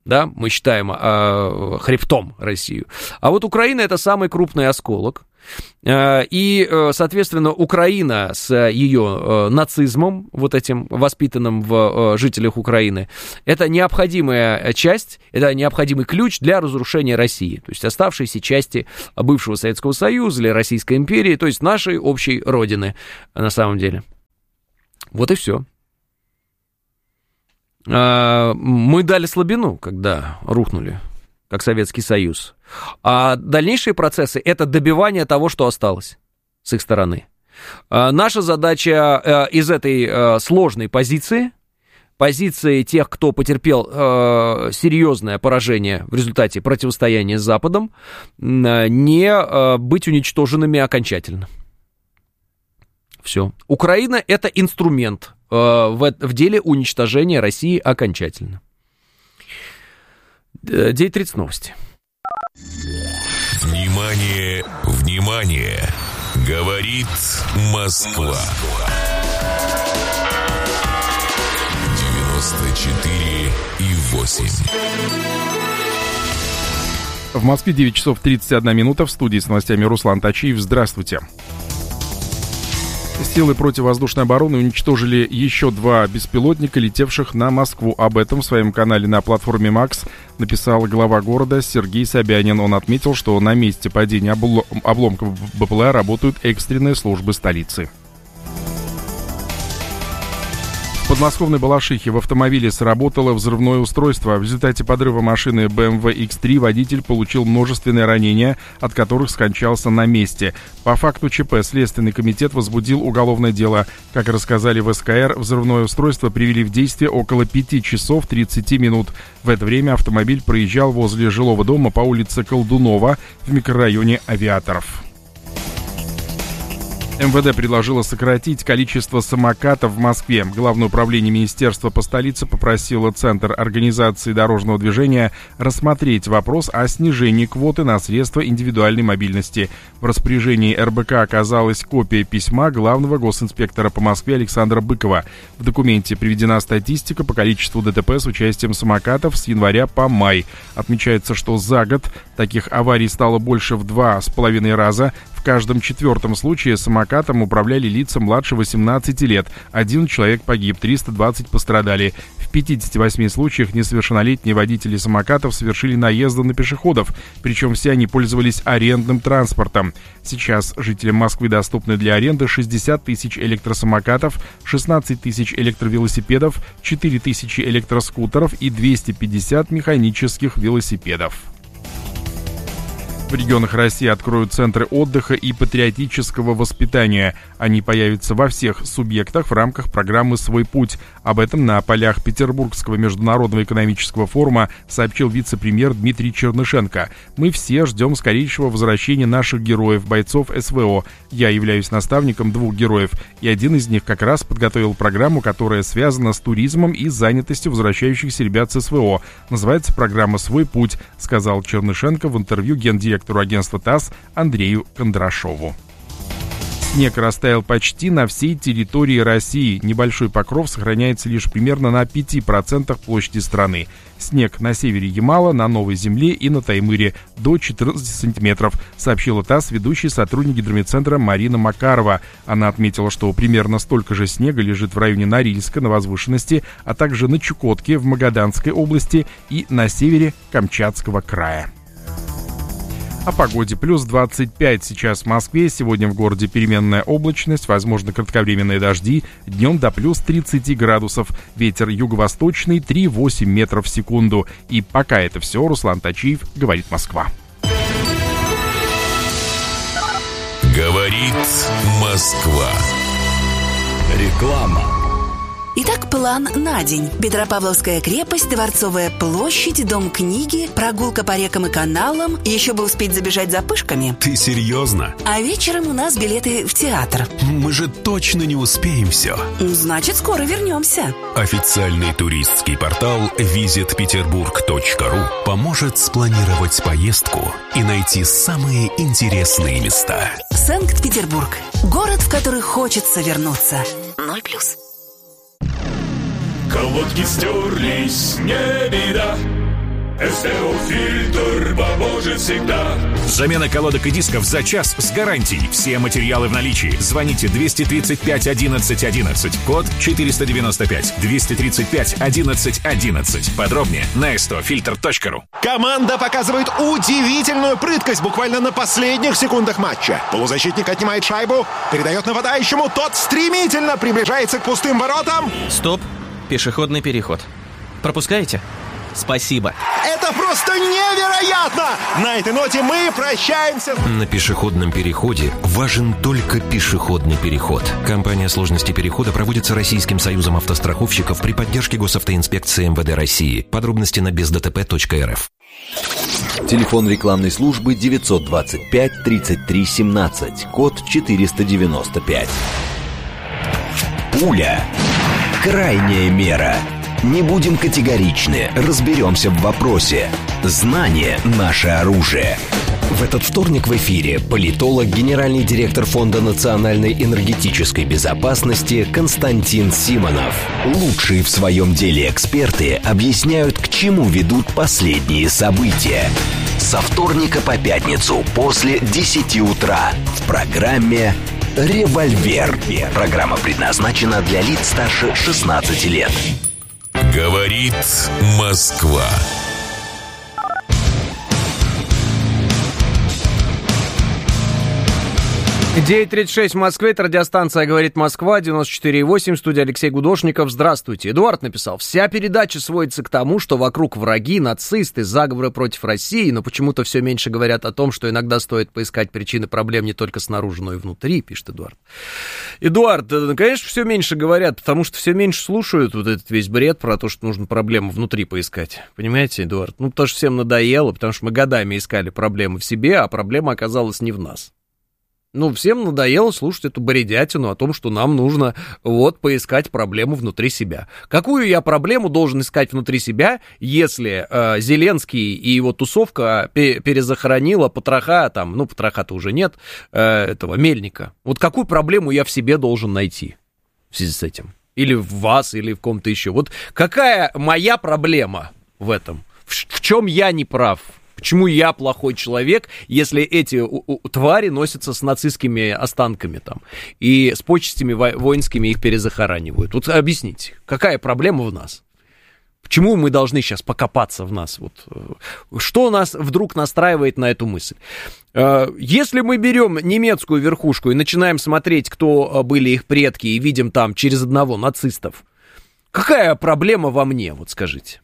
Speaker 1: да, мы считаем э, хребтом Россию. А вот Украина — это самый крупный осколок. И, соответственно, Украина с ее нацизмом, вот этим воспитанным в жителях Украины, это необходимая часть, это необходимый ключ для разрушения России, то есть оставшиеся части бывшего Советского Союза или Российской империи, то есть нашей общей родины на самом деле. Вот и все. Мы дали слабину, когда рухнули, как Советский Союз. А дальнейшие процессы — это добивание того, что осталось с их стороны. Наша задача из этой сложной позиции, позиции тех, кто потерпел серьезное поражение в результате противостояния с Западом, не быть уничтоженными окончательно. Все. Украина — это инструмент в деле уничтожения России окончательно. девять тридцать новости.
Speaker 2: Внимание, внимание! Говорит Москва. девяносто четыре и восемь.
Speaker 3: В Москве девять часов тридцать одна минута. В студии с новостями Руслан Тачиев. Здравствуйте. Силы противовоздушной обороны уничтожили еще два беспилотника, летевших на Москву. Об этом в своем канале на платформе «Макс» написал глава города Сергей Собянин. Он отметил, что на месте падения обломков БПЛА работают экстренные службы столицы. В подмосковной Балашихе в автомобиле сработало взрывное устройство. В результате подрыва машины бэ эм вэ икс три водитель получил множественные ранения, от которых скончался на месте. По факту ЧП Следственный комитет возбудил уголовное дело. Как рассказали в эс ка эр, взрывное устройство привели в действие около пяти часов тридцати минут. В это время автомобиль проезжал возле жилого дома по улице Колдунова в микрорайоне Авиаторов. эм вэ дэ предложило сократить количество самокатов в Москве. Главное управление министерства по столице попросило Центр организации дорожного движения рассмотреть вопрос о снижении квоты на средства индивидуальной мобильности. В распоряжении эр бэ ка оказалась копия письма главного госинспектора по Москве Александра Быкова. В документе приведена статистика по количеству дэ тэ пэ с участием самокатов с января по май. Отмечается, что за год таких аварий стало больше в два с половиной раза. В каждом четвертом случае самокатом управляли лица младше восемнадцати лет. Один человек погиб, триста двадцать пострадали. В пятидесяти восьми случаях несовершеннолетние водители самокатов совершили наезды на пешеходов, причем все они пользовались арендным транспортом. Сейчас жителям Москвы доступны для аренды шестьдесят тысяч электросамокатов, шестнадцать тысяч электровелосипедов, четыре тысячи электроскутеров и двести пятьдесят механических велосипедов. В регионах России откроют центры отдыха и патриотического воспитания. Они появятся во всех субъектах в рамках программы «Свой путь». Об этом на полях Петербургского международного экономического форума сообщил вице-премьер Дмитрий Чернышенко. «Мы все ждем скорейшего возвращения наших героев, бойцов эс вэ о. Я являюсь наставником двух героев, и один из них как раз подготовил программу, которая связана с туризмом и занятостью возвращающихся ребят с эс вэ о. Называется программа «Свой путь», сказал Чернышенко в интервью гендиректору агентства ТАСС Андрею Кондрашову. Снег растаял почти на всей территории России. Небольшой покров сохраняется лишь примерно на пяти процентах площади страны. Снег на севере Ямала, на Новой Земле и на Таймыре до четырнадцати сантиметров, сообщила ТАСС ведущий сотрудник гидрометцентра Марина Макарова. Она отметила, что примерно столько же снега лежит в районе Норильска на возвышенности, а также на Чукотке в Магаданской области и на севере Камчатского края. О погоде. Плюс двадцать пять сейчас в Москве. Сегодня в городе переменная облачность, возможно кратковременные дожди. Днем до плюс тридцати градусов. Ветер юго-восточный три-восемь метров в секунду. И пока это все, Руслан Тачиев, говорит Москва.
Speaker 2: Говорит Москва.
Speaker 5: Реклама.
Speaker 6: Итак, план на день. Петропавловская крепость, Дворцовая площадь, Дом книги, прогулка по рекам и каналам. Еще бы успеть забежать за пышками.
Speaker 5: Ты серьезно?
Speaker 6: А вечером у нас билеты в театр.
Speaker 5: Мы же точно не успеем все.
Speaker 6: Значит, скоро вернемся.
Speaker 5: Официальный туристский портал визит петербург точка ру поможет спланировать поездку и найти самые интересные места.
Speaker 6: Санкт-Петербург. Город, в который хочется вернуться. Ноль плюс.
Speaker 7: Колодки стерлись, не беда. СТО-фильтр поможет всегда.
Speaker 8: Замена колодок и дисков за час с гарантией. Все материалы в наличии. Звоните двести тридцать пять одиннадцать одиннадцать, код четыреста девяносто пять, двести тридцать пять одиннадцать одиннадцать. Подробнее на эс тэ о фильтр точка ру.
Speaker 9: Команда показывает удивительную прыткость буквально на последних секундах матча. Полузащитник отнимает шайбу, передает нападающему, тот стремительно приближается к пустым воротам.
Speaker 10: Стоп, пешеходный переход. Пропускаете? Спасибо.
Speaker 9: Это просто невероятно! На этой ноте мы прощаемся.
Speaker 5: На пешеходном переходе важен только пешеходный переход. Компания сложности перехода проводится Российским союзом автостраховщиков при поддержке госавтоинспекции эм вэ дэ России. Подробности на без дэ тэ пэ точка эр эф. Телефон рекламной службы девятьсот двадцать пять тридцать три семнадцать, код четыреста девяносто пять. Пуля. Крайняя мера. Не будем категоричны, разберемся в вопросе. Знание – наше оружие. В этот вторник в эфире политолог, генеральный директор Фонда национальной энергетической безопасности Константин Симонов. Лучшие в своем деле эксперты объясняют, к чему ведут последние события. Со вторника по пятницу после десяти утра в программе «Револьвер». Программа предназначена для лиц старше шестнадцати лет.
Speaker 2: Говорит Москва.
Speaker 1: девять тридцать шесть в Москве, это радиостанция «Говорит Москва», девяносто четыре и восемь, студия Алексей Гудошников. Здравствуйте. Эдуард написал: вся передача сводится к тому, что вокруг враги, нацисты, заговоры против России, но почему-то все меньше говорят о том, что иногда стоит поискать причины проблем не только снаружи, но и внутри, пишет Эдуард. Эдуард, ну, конечно, все меньше говорят, потому что все меньше слушают вот этот весь бред про то, что нужно проблему внутри поискать. Понимаете, Эдуард? Ну, потому что всем надоело, потому что мы годами искали проблемы в себе, а проблема оказалась не в нас. Ну, всем надоело слушать эту бредятину о том, что нам нужно вот поискать проблему внутри себя. Какую я проблему должен искать внутри себя, если э, Зеленский и его тусовка пе- перезахоронила потроха, там, ну, потроха-то уже нет, э, этого Мельника. Вот какую проблему я в себе должен найти в связи с этим? Или в вас, или в ком-то еще. Вот какая моя проблема в этом? В, в чем я не прав? Почему я плохой человек, если эти у, у, твари носятся с нацистскими останками там и с почестями во, воинскими их перезахоранивают? Вот объясните, какая проблема в нас? Почему мы должны сейчас покопаться в нас? Вот, что нас вдруг настраивает на эту мысль? Если мы берем немецкую верхушку и начинаем смотреть, кто были их предки, и видим там через одного нацистов, какая проблема во мне, вот скажите?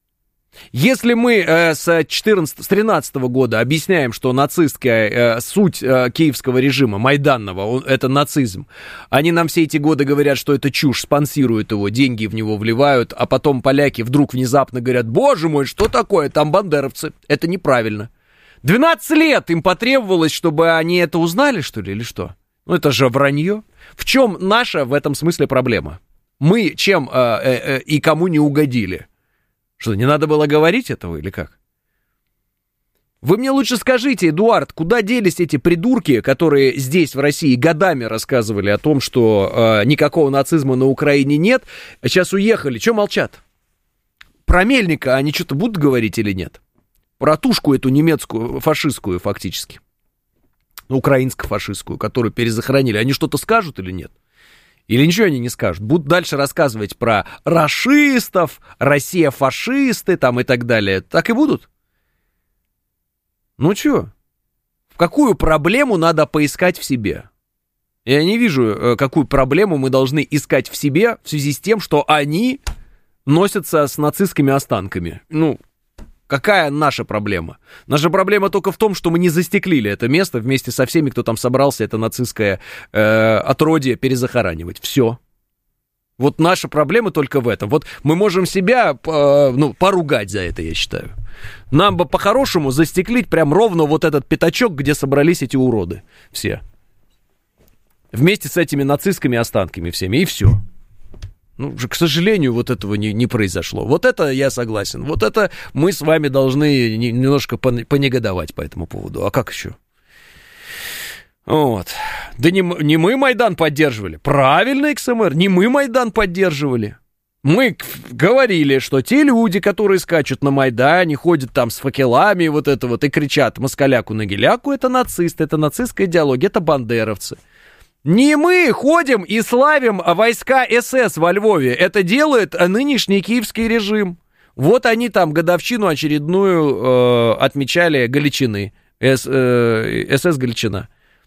Speaker 1: Если мы э, с, четырнадцатого, с тринадцатого года объясняем, что нацистская э, суть э, киевского режима, майданного, он, это нацизм, они нам все эти годы говорят, что это чушь, спонсируют его, деньги в него вливают, а потом поляки вдруг внезапно говорят: боже мой, что такое, там бандеровцы, это неправильно. двенадцать лет им потребовалось, чтобы они это узнали, что ли, или что? Ну это же вранье. В чем наша в этом смысле проблема? Мы чем э, э, э, и кому не угодили? Что, не надо было говорить этого или как? Вы мне лучше скажите, Эдуард, куда делись эти придурки, которые здесь, в России, годами рассказывали о том, что э, никакого нацизма на Украине нет, а сейчас уехали, что молчат? Про Мельника они что-то будут говорить или нет? Про тушку эту немецкую, фашистскую фактически, украинско-фашистскую, которую перезахоронили, они что-то скажут или нет? Или ничего они не скажут? Будут дальше рассказывать про рашистов, Россия фашисты там и так далее. Так и будут? Ну чё? Какую проблему надо поискать в себе? Я не вижу, какую проблему мы должны искать в себе в связи с тем, что они носятся с нацистскими останками. Ну, какая наша проблема? Наша проблема только в том, что мы не застеклили это место вместе со всеми, кто там собрался это нацистское э, отродье перезахоранивать. Все. Вот наша проблема только в этом. Вот мы можем себя э, ну, поругать за это, я считаю. Нам бы по-хорошему застеклить прям ровно вот этот пятачок, где собрались эти уроды все. Вместе с этими нацистскими останками всеми, и все. Ну, к сожалению, вот этого не, не произошло. Вот это я согласен. Вот это мы с вами должны немножко понегодовать по этому поводу. А как еще? Вот. Да не, не мы Майдан поддерживали. Правильно, икс эм эр, не мы Майдан поддерживали. Мы говорили, что те люди, которые скачут на Майдане, ходят там с факелами вот это вот и кричат москаляку на геляку, это нацисты, это нацистская идеология, это бандеровцы. Не мы ходим и славим войска СС во Львове, это делает нынешний киевский режим. Вот они там годовщину очередную э, отмечали Галичины, С, э, СС Галичина.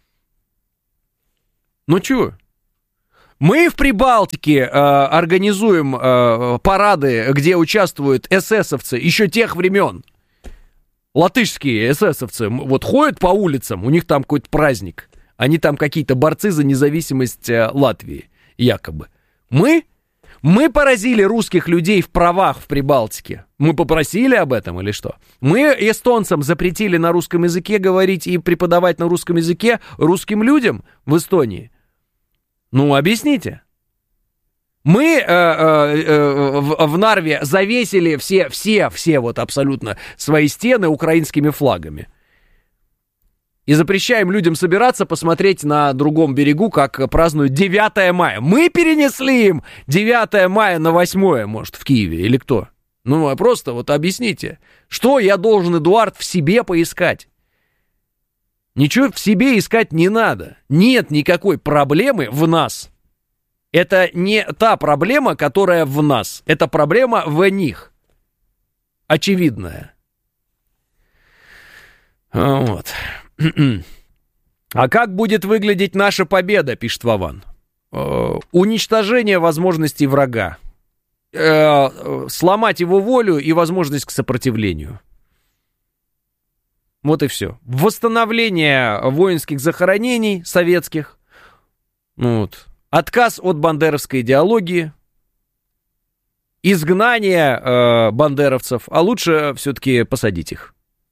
Speaker 1: Ну чё? Мы в Прибалтике э, организуем э, парады, где участвуют эсэсовцы еще тех времен. Латышские эсэсовцы вот ходят по улицам, у них там какой-то праздник. Они там какие-то борцы за независимость э, Латвии, якобы. Мы? Мы поразили русских людей в правах в Прибалтике. Мы попросили об этом или что? Мы эстонцам запретили на русском языке говорить и преподавать на русском языке русским людям в Эстонии. Ну, объясните. Мы э, э, э, в, в Нарве завесили все, все, все вот абсолютно свои стены украинскими флагами. И запрещаем людям собираться, посмотреть на другом берегу, как празднуют девятое мая. Мы перенесли им девятое мая на восьмое, может, в Киеве, или кто? Ну, просто вот объясните, что я должен, Эдуард, в себе поискать? Ничего в себе искать не надо. Нет никакой проблемы в нас. Это не та проблема, которая в нас. Это проблема в них. Очевидная. Вот. А как будет выглядеть наша победа, пишет Вован? Э, уничтожение возможностей врага. Э, сломать его волю и возможность к сопротивлению. Вот и все. Восстановление воинских захоронений советских. Вот. Отказ от бандеровской идеологии. Изгнание э, бандеровцев. А лучше все-таки посадить их.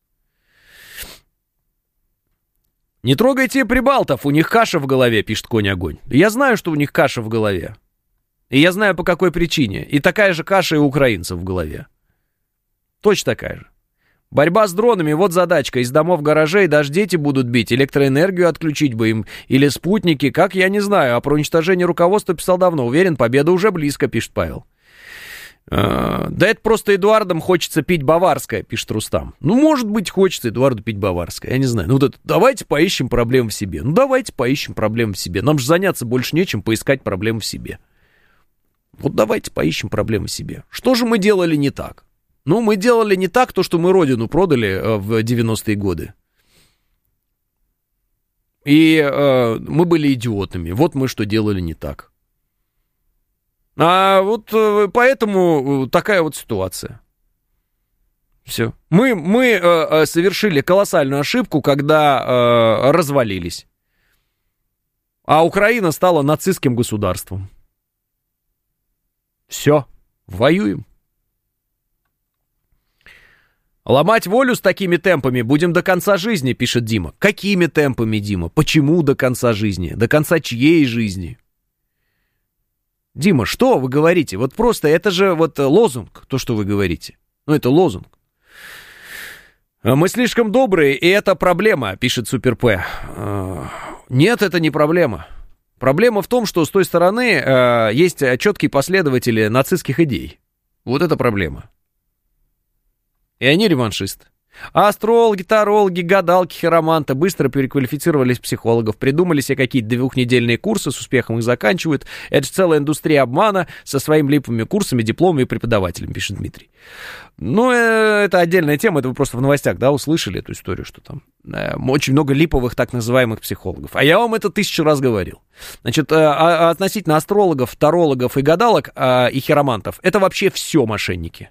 Speaker 1: Не трогайте прибалтов, у них каша в голове, пишет Конь-огонь. Я знаю, что у них каша в голове. И я знаю, по какой причине. И такая же каша и у украинцев в голове. Точно такая же. Борьба с дронами, вот задачка. Из домов, гаражей даже дети будут бить. Электроэнергию отключить бы им. Или спутники, как, я не знаю. А про уничтожение руководства писал давно. Уверен, победа уже близко, пишет Павел. А, да это просто Эдуардом хочется пить баварское, пишет Рустам. Ну, может быть, хочется Эдуарду пить баварское, я не знаю. Ну, вот это, давайте поищем проблемы в себе. Ну, давайте поищем проблемы в себе. Нам же заняться больше нечем, поискать проблемы в себе. Вот давайте поищем проблемы в себе. Что же мы делали не так? Ну, мы делали не так то, что мы родину продали в девяностые годы. И э, мы были идиотами. Вот мы что делали не так. А вот поэтому такая вот ситуация. Все. Мы, мы э, совершили колоссальную ошибку, когда э, развалились. А Украина стала нацистским государством. Все. Воюем. Ломать волю с такими темпами будем до конца жизни, пишет Дима. Какими темпами, Дима? Почему до конца жизни? До конца чьей жизни? Дима, что вы говорите? Вот просто это же вот лозунг, то, что вы говорите. Ну, это лозунг. Мы слишком добрые, и это проблема, пишет Супер П. Нет, это не проблема. Проблема в том, что с той стороны есть четкие последователи нацистских идей. Вот это проблема. И они реваншисты. А астрологи, тарологи, гадалки, хироманты быстро переквалифицировались в психологов, придумали себе какие-то двухнедельные курсы, с успехом их заканчивают. Это же целая индустрия обмана со своими липовыми курсами, дипломами и преподавателями, пишет Дмитрий. Ну, это отдельная тема, это вы просто в новостях, да, услышали эту историю, что там э, очень много липовых так называемых психологов. А я вам это тысячу раз говорил. Значит, э, относительно астрологов, тарологов и гадалок э, и хиромантов, это вообще все мошенники.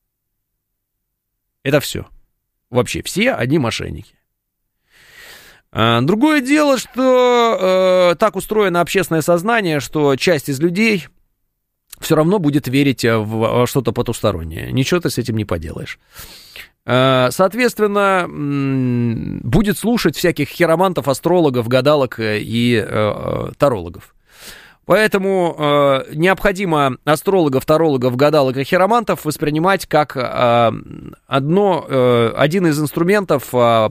Speaker 1: Это все. Вообще, все одни мошенники. А, другое дело, что э, так устроено общественное сознание, что часть из людей все равно будет верить в, в что-то потустороннее. Ничего ты с этим не поделаешь. А, соответственно, м- будет слушать всяких хиромантов, астрологов, гадалок и э, тарологов. Поэтому э, необходимо астрологов, тарологов, гадалок и хиромантов воспринимать как э, одно, э, один из инструментов э,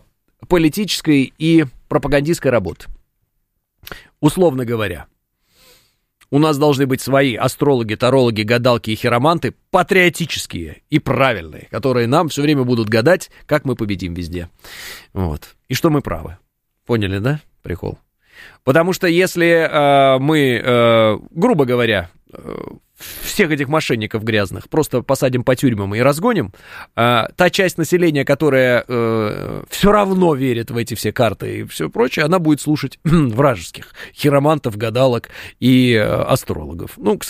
Speaker 1: политической и пропагандистской работы. Условно говоря. У нас должны быть свои астрологи, тарологи, гадалки и хироманты, патриотические и правильные, которые нам все время будут гадать, как мы победим везде. Вот. И что мы правы. Поняли, да, прикол? Потому что если э, мы, э, грубо говоря, э, всех этих мошенников грязных просто посадим по тюрьмам и разгоним, э, та часть населения, которая э, все равно верит в эти все карты и все прочее, она будет слушать вражеских хиромантов, гадалок и э, астрологов. Ну, к